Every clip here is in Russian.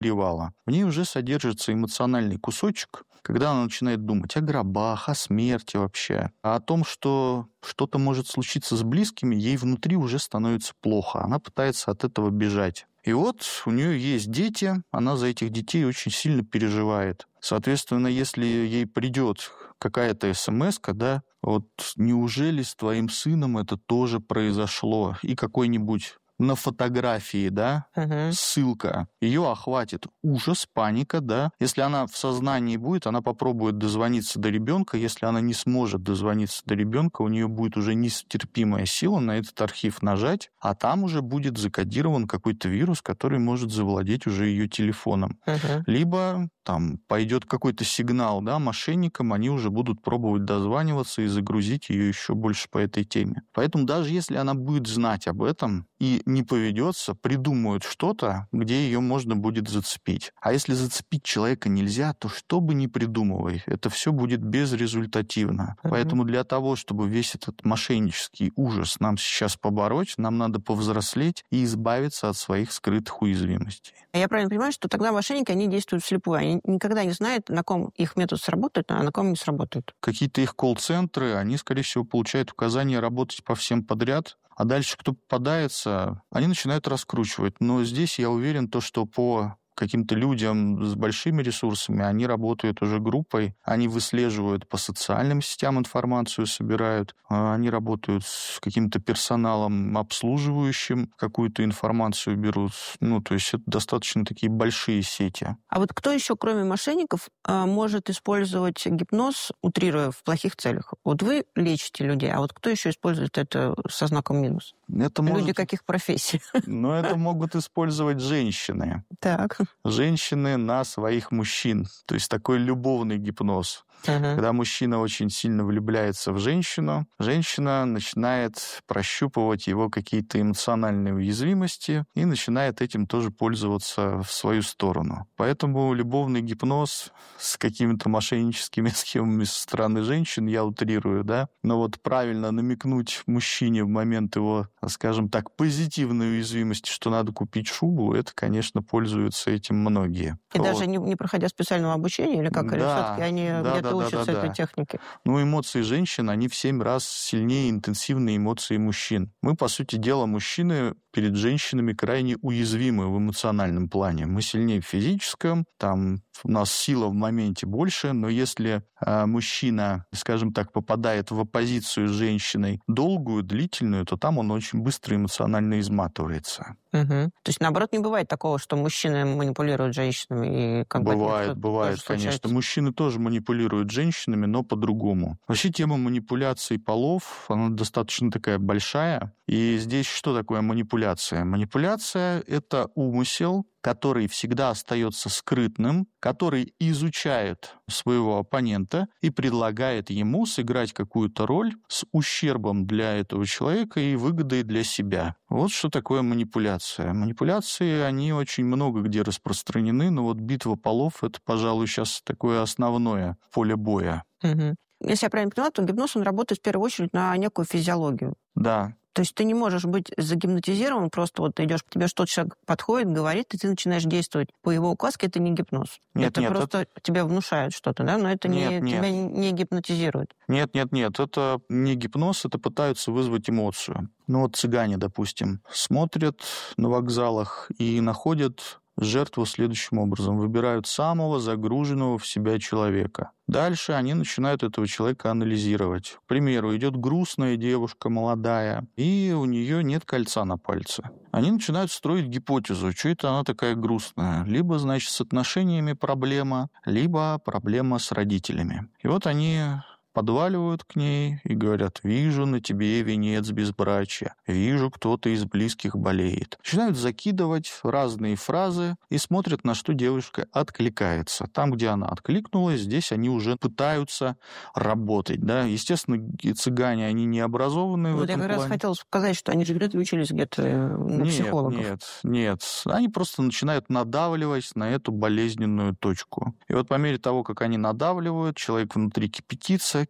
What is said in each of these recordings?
ревала. В ней уже содержится эмоциональный кусочек, когда она начинает думать о гробах, о смерти вообще, о том, что что-то может случиться с близкими, ей внутри уже становится плохо. Она пытается от этого бежать. И вот у нее есть дети, она за этих детей очень сильно переживает. Соответственно, если ей придет какая-то смс-ка, да, вот неужели с твоим сыном это тоже произошло, и какой-нибудь на фотографии, да, ссылка, ее охватит ужас, паника, да. Если она в сознании будет, она попробует дозвониться до ребенка. Если она не сможет дозвониться до ребенка, у нее будет уже нестерпимая сила на этот архив нажать, а там уже будет закодирован какой-то вирус, который может завладеть уже ее телефоном. Либо там пойдет какой-то сигнал, да, мошенникам, они уже будут пробовать дозваниваться и загрузить ее еще больше по этой теме. Поэтому даже если она будет знать об этом и не поведется, придумают что-то, где ее можно будет зацепить. А если зацепить человека нельзя, то что бы ни придумывай, это все будет безрезультативно. Поэтому для того, чтобы весь этот мошеннический ужас нам сейчас побороть, нам надо повзрослеть и избавиться от своих скрытых уязвимостей. Я правильно понимаю, что тогда мошенники, они действуют вслепую, они никогда не знают, на ком их метод сработает, а на ком не сработает. Какие-то их колл-центры, они, скорее всего, получают указания работать по всем подряд, а дальше, кто попадается, они начинают раскручивать. Но здесь я уверен, что по каким-то людям с большими ресурсами, они работают уже группой, они выслеживают по социальным сетям информацию, собирают, они работают с каким-то персоналом обслуживающим, какую-то информацию берут. То есть это достаточно такие большие сети. А вот кто еще, кроме мошенников, может использовать гипноз, утрируя в плохих целях? Вот вы лечите людей, а вот кто еще использует это со знаком минус? Люди каких профессий? Но это могут использовать женщины. Так. Женщины на своих мужчин. То есть такой любовный гипноз. Когда мужчина очень сильно влюбляется в женщину, женщина начинает прощупывать его какие-то эмоциональные уязвимости и начинает этим тоже пользоваться в свою сторону. Поэтому любовный гипноз с какими-то мошенническими схемами со стороны женщин, я утрирую, да, но вот правильно намекнуть мужчине в момент его, скажем так, позитивной уязвимости, что надо купить шубу, это, конечно, пользуются этим многие. И даже не проходя специального обучения, или как? Или все-таки они где-то учатся этой технике? Эмоции женщин, они в 7 раз сильнее интенсивные эмоции мужчин. Мы, по сути дела, мужчины перед женщинами крайне уязвимы в эмоциональном плане. Мы сильнее в физическом, там у нас сила в моменте больше, но если мужчина, скажем так, попадает в оппозицию с женщиной долгую, длительную, то там он очень быстро эмоционально изматывается. То есть, наоборот, не бывает такого, что мужчины манипулируют женщинами? И бывает, конечно. Мужчины тоже манипулируют женщинами, но по-другому. Вообще тема манипуляций полов, она достаточно такая большая. И здесь что такое манипуляция? Манипуляция – это умысел, который всегда остается скрытным, который изучает своего оппонента и предлагает ему сыграть какую-то роль с ущербом для этого человека и выгодой для себя. Вот что такое манипуляция. Манипуляции, они очень много где распространены, но вот битва полов – это, пожалуй, сейчас такое основное поле боя. Если я правильно поняла, то гипноз, он работает в первую очередь на некую физиологию. Да. То есть ты не можешь быть загипнотизирован, просто вот ты идешь, к тебе что-то человек подходит, говорит, и ты начинаешь действовать по его указке, это не гипноз. Это просто тебе внушают что-то, да? Но это тебя не гипнотизирует. Нет, это не гипноз, это пытаются вызвать эмоцию. Цыгане, допустим, смотрят на вокзалах и находят жертву следующим образом. Выбирают самого загруженного в себя человека. Дальше они начинают этого человека анализировать. К примеру, идет грустная девушка, молодая, и у нее нет кольца на пальце. Они начинают строить гипотезу, что это она такая грустная. Либо, значит, с отношениями проблема, либо проблема с родителями. И вот они подваливают к ней и говорят: «Вижу на тебе венец безбрачия, вижу, кто-то из близких болеет». Начинают закидывать разные фразы и смотрят, на что девушка откликается. Там, где она откликнулась, здесь они уже пытаются работать. Да? Естественно, цыгане, они не образованные в этом плане. Я как раз хотела сказать, что они же вряд ли учились где-то на психологов. Нет. Они просто начинают надавливать на эту болезненную точку. И вот по мере того, как они надавливают, человек внутри кипятится,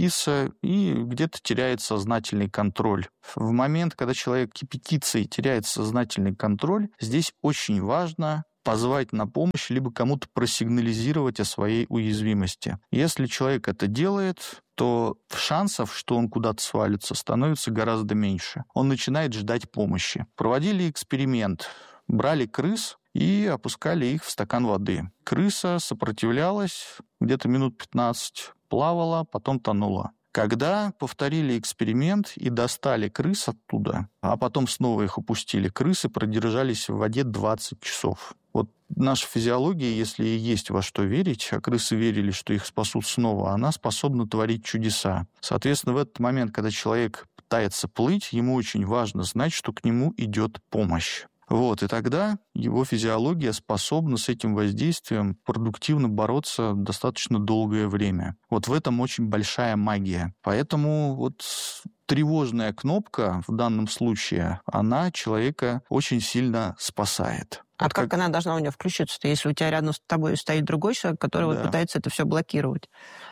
и где-то теряет сознательный контроль. В момент, когда человек кипятится и теряет сознательный контроль, здесь очень важно позвать на помощь, либо кому-то просигнализировать о своей уязвимости. Если человек это делает, то шансов, что он куда-то свалится, становится гораздо меньше. Он начинает ждать помощи. Проводили эксперимент. Брали крыс и опускали их в стакан воды. Крыса сопротивлялась где-то минут 15, плавала, потом тонула. Когда повторили эксперимент и достали крыс оттуда, а потом снова их опустили, крысы продержались в воде 20 часов. Вот наша физиология, если и есть во что верить, а крысы верили, что их спасут снова, она способна творить чудеса. Соответственно, в этот момент, когда человек пытается плыть, ему очень важно знать, что к нему идет помощь. И тогда его физиология способна с этим воздействием продуктивно бороться достаточно долгое время. В этом очень большая магия. Поэтому тревожная кнопка в данном случае, она человека очень сильно спасает. Как она должна у него включиться-то, если у тебя рядом с тобой стоит другой человек, который пытается это все блокировать?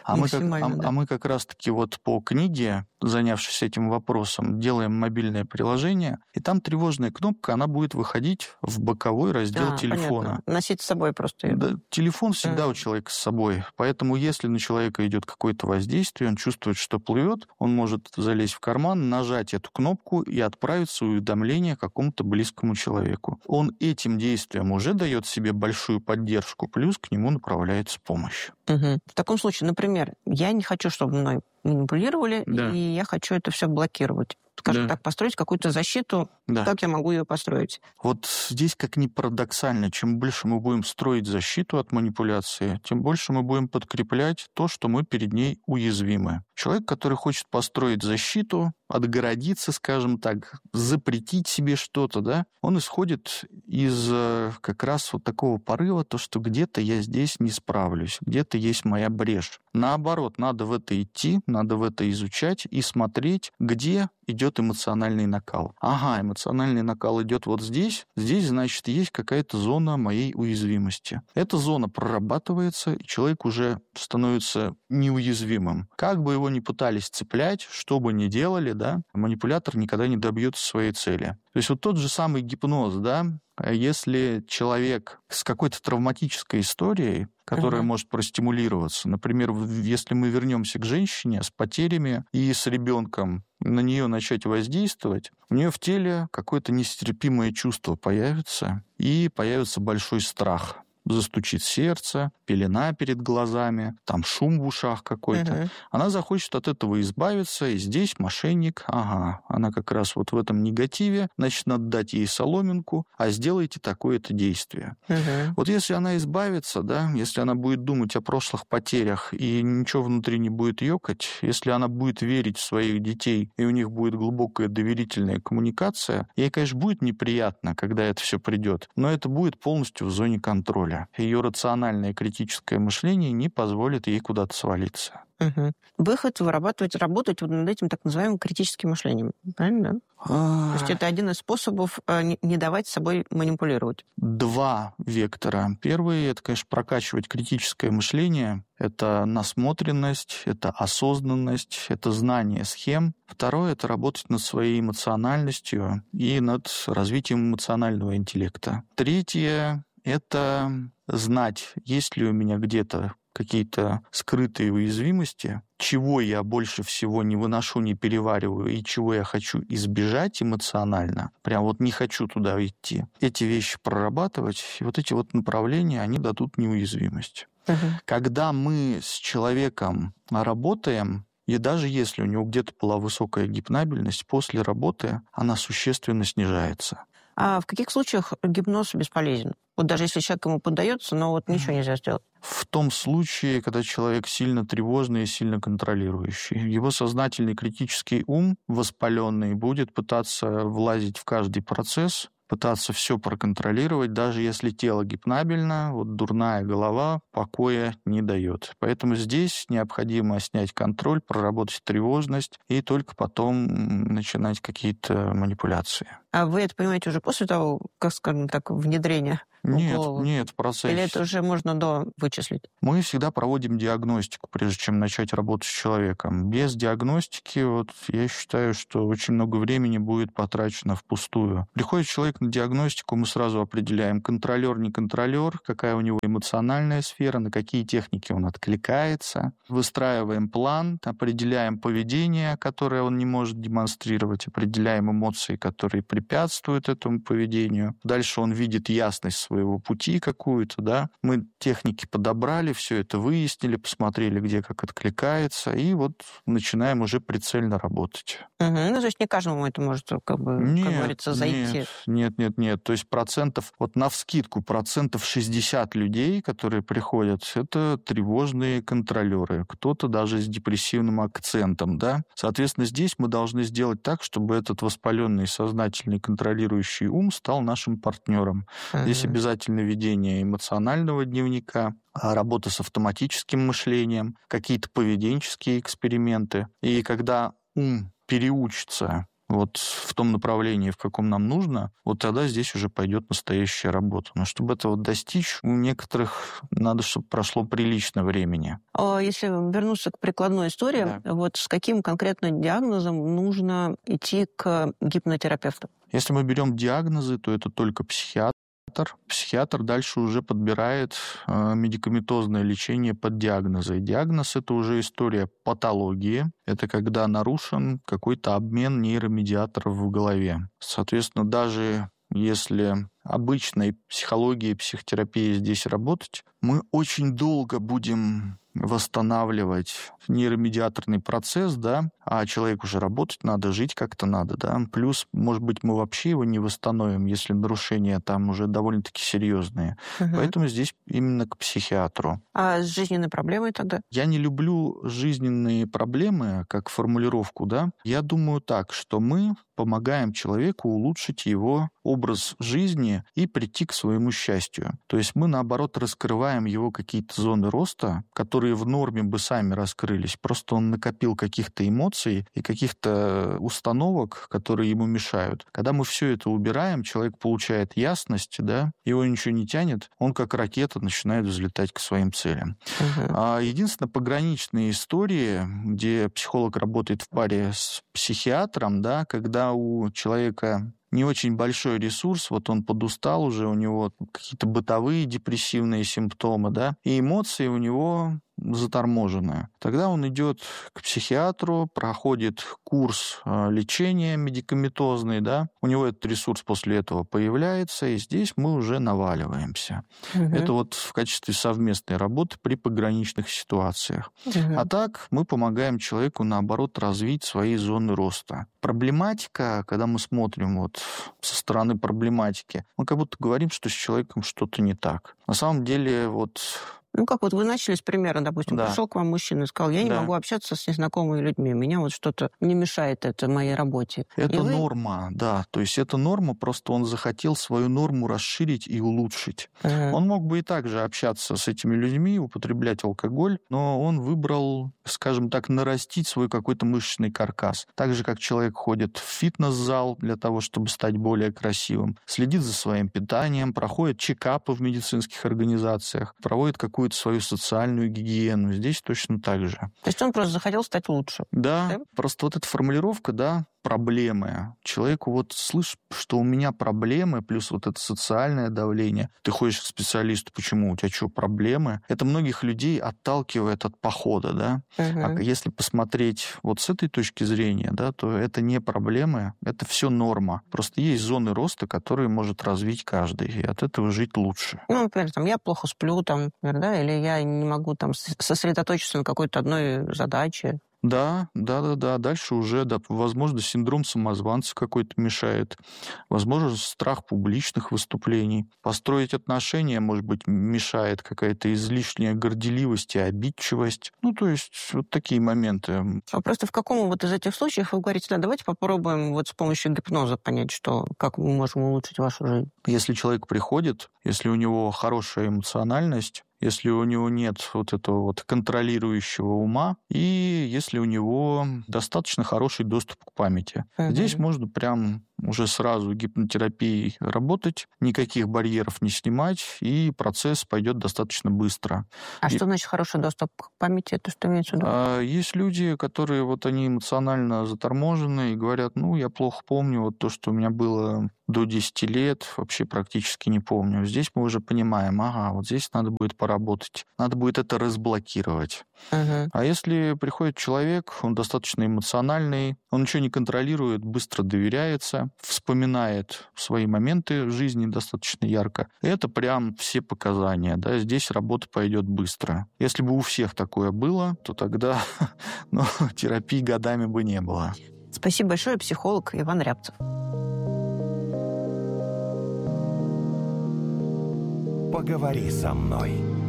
Мы как раз-таки по книге, занявшись этим вопросом, делаем мобильное приложение, и там тревожная кнопка, она будет выходить в боковой раздел телефона. Понятно. Носить с собой просто ее. Да, телефон всегда у человека с собой, поэтому если на человека идет какое-то воздействие, он чувствует, что плывет, он может залезть в карман, нажать эту кнопку и отправить уведомление какому-то близкому человеку. Он этим действием уже дает себе большую поддержку, плюс к нему направляется помощь. Угу. В таком случае, например, я не хочу, чтобы мной манипулировали, и я хочу это все блокировать. Скажем так, построить какую-то защиту. Как я могу ее построить? Здесь, как ни парадоксально, чем больше мы будем строить защиту от манипуляции, тем больше мы будем подкреплять то, что мы перед ней уязвимы. Человек, который хочет построить защиту, отгородиться, скажем так, запретить себе что-то, он исходит из как раз такого порыва, то, что где-то я здесь не справлюсь, где-то есть моя брешь. Наоборот, надо в это идти, надо в это изучать и смотреть, где идет эмоциональный накал. Эмоциональный накал идет здесь, значит, есть какая-то зона моей уязвимости. Эта зона прорабатывается, и человек уже становится неуязвимым. Как бы его ни пытались цеплять, что бы ни делали, манипулятор никогда не добьется своей цели. То есть тот же самый гипноз, если человек с какой-то травматической историей, которая может простимулироваться, например, если мы вернемся к женщине с потерями и с ребенком, на нее начать воздействовать, у нее в теле какое-то нестерпимое чувство появится, и появится большой страх. Застучит сердце, пелена перед глазами, там шум в ушах какой-то. Она захочет от этого избавиться, и здесь мошенник, она как раз в этом негативе, значит, надо дать ей соломинку, сделайте такое-то действие. Если она избавится, если она будет думать о прошлых потерях, и ничего внутри не будет ёкать, если она будет верить в своих детей, и у них будет глубокая доверительная коммуникация, ей, конечно, будет неприятно, когда это все придет, но это будет полностью в зоне контроля. Ее рациональное критическое мышление не позволит ей куда-то свалиться. Выход вырабатывать, работать над этим так называемым критическим мышлением. Правильно? То есть это один из способов не давать собой манипулировать. Два вектора. Первый — это, конечно, прокачивать критическое мышление. Это насмотренность, это осознанность, это знание схем. Второе — это работать над своей эмоциональностью и над развитием эмоционального интеллекта. Третье — это знать, есть ли у меня где-то какие-то скрытые уязвимости, чего я больше всего не выношу, не перевариваю, и чего я хочу избежать эмоционально, прям не хочу туда идти. Эти вещи прорабатывать, и эти направления, они дадут неуязвимость. Когда мы с человеком работаем, и даже если у него где-то была высокая гипнабельность, после работы она существенно снижается. А в каких случаях гипноз бесполезен? Даже если человек ему поддается, но ничего нельзя сделать. В том случае, когда человек сильно тревожный и сильно контролирующий. Его сознательный критический ум, воспаленный, будет пытаться влазить в каждый процесс, пытаться все проконтролировать, даже если тело гипнабельно, дурная голова покоя не дает. Поэтому здесь необходимо снять контроль, проработать тревожность и только потом начинать какие-то манипуляции. А вы это понимаете уже после того, как, скажем так, внедрения в голову? Нет, в процессе. Или это уже можно вычислить? Мы всегда проводим диагностику, прежде чем начать работать с человеком. Без диагностики, я считаю, что очень много времени будет потрачено впустую. Приходит человек на диагностику, мы сразу определяем, контролер, не контролер, какая у него эмоциональная сфера, на какие техники он откликается. Выстраиваем план, определяем поведение, которое он не может демонстрировать, определяем эмоции, которые препятствуют этому поведению. Дальше он видит ясность своего пути какую-то, да. Мы техники подобрали, все это выяснили, посмотрели, где как откликается, и начинаем уже прицельно работать. То есть не каждому это может, как говорится, зайти? Нет. То есть навскидку 60% людей, которые приходят, это тревожные контролеры. Кто-то даже с депрессивным акцентом, да. Соответственно, здесь мы должны сделать так, чтобы этот воспаленный, сознательный, контролирующий ум стал нашим партнером. Здесь обязательно ведение эмоционального дневника, работа с автоматическим мышлением, какие-то поведенческие эксперименты. И когда ум переучится в том направлении, в каком нам нужно, тогда здесь уже пойдет настоящая работа. Но чтобы этого достичь, у некоторых надо, чтобы прошло прилично времени. Если вернуться к прикладной истории, да. С каким конкретно диагнозом нужно идти к гипнотерапевту? Если мы берем диагнозы, то это только психиатр. Психиатр дальше уже подбирает медикаментозное лечение под диагнозы. Диагноз — это уже история патологии. Это когда нарушен какой-то обмен нейромедиаторов в голове. Соответственно, даже если обычной психологией, психотерапией здесь работать, мы очень долго будем восстанавливать нейромедиаторный процесс, да, а человеку уже работать надо, жить как-то надо, да. Плюс, может быть, мы вообще его не восстановим, если нарушения там уже довольно-таки серьезные. Поэтому здесь именно к психиатру. А с жизненной проблемой тогда? Я не люблю жизненные проблемы как формулировку, да. Я думаю так, что мы помогаем человеку улучшить его образ жизни и прийти к своему счастью. То есть мы, наоборот, раскрываем его какие-то зоны роста, которые в норме бы сами раскрылись. Просто он накопил каких-то эмоций и каких-то установок, которые ему мешают. Когда мы все это убираем, человек получает ясность, да, его ничего не тянет, он как ракета начинает взлетать к своим целям. Единственное, пограничные истории, где психолог работает в паре с психиатром, да, когда у человека не очень большой ресурс, он подустал уже, у него какие-то бытовые депрессивные симптомы, да, и эмоции у него заторможенные. Тогда он идет к психиатру, проходит курс лечения медикаментозный, да, у него этот ресурс после этого появляется, и здесь мы уже наваливаемся. Это в качестве совместной работы при пограничных ситуациях. А так мы помогаем человеку, наоборот, развить свои зоны роста. Проблематика, когда мы смотрим со стороны проблематики, мы как будто говорим, что с человеком что-то не так. На самом деле вы начали с примера, допустим, пришел к вам мужчина и сказал, я не могу общаться с незнакомыми людьми, меня что-то не мешает это моей работе. Это норма, да, то есть это норма, просто он захотел свою норму расширить и улучшить. Он мог бы и так же общаться с этими людьми, употреблять алкоголь, но он выбрал, скажем так, нарастить свой какой-то мышечный каркас. Так же, как человек ходит в фитнес-зал для того, чтобы стать более красивым, следит за своим питанием, проходит чекапы в медицинских организациях, проводит какую-то свою социальную гигиену. Здесь точно так же. То есть он просто захотел стать лучше? Да? Просто эта формулировка, да, проблемы. Человеку слышь, что у меня проблемы, плюс это социальное давление. Ты ходишь к специалисту, почему? У тебя что, проблемы? Это многих людей отталкивает от похода, да? А если посмотреть с этой точки зрения, да, то это не проблемы, это все норма. Просто есть зоны роста, которые может развить каждый, и от этого жить лучше. Например, я плохо сплю, например, да, или я не могу сосредоточиться на какой-то одной задаче. Да. Дальше уже, возможно, синдром самозванца какой-то мешает. Возможно, страх публичных выступлений. Построить отношения, может быть, мешает какая-то излишняя горделивость и обидчивость. То есть такие моменты. А просто в каком из этих случаев вы говорите, давайте попробуем с помощью гипноза понять, как мы можем улучшить вашу жизнь? Если человек приходит, если у него хорошая эмоциональность, если у него нет этого контролирующего ума, и если у него достаточно хороший доступ к памяти. Здесь можно прям уже сразу гипнотерапией работать, никаких барьеров не снимать, и процесс пойдет достаточно быстро. Что значит хороший доступ к памяти? Это что имеется в виду? Есть люди, которые они эмоционально заторможены и говорят, я плохо помню то, что у меня было до 10 лет, вообще практически не помню. Здесь мы уже понимаем, здесь надо будет поработать, надо будет это разблокировать. А если приходит человек, он достаточно эмоциональный, он ничего не контролирует, быстро доверяется, вспоминает свои моменты в жизни достаточно ярко, это прям все показания, да, здесь работа пойдет быстро. Если бы у всех такое было, то тогда терапии годами бы не было. Спасибо большое, психолог Иван Рябцев. Поговори со мной.